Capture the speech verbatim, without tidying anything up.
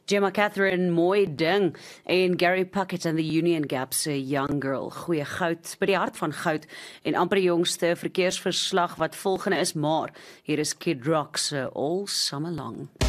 Gemma Catherine, mooi ding. En Gary Puckett and the Union Gap se Young Girl. Goeie goud by die hart van goud. En amper die jongste verkeersverslag wat volgende is, maar hier is Kid Rock se All Summer Long.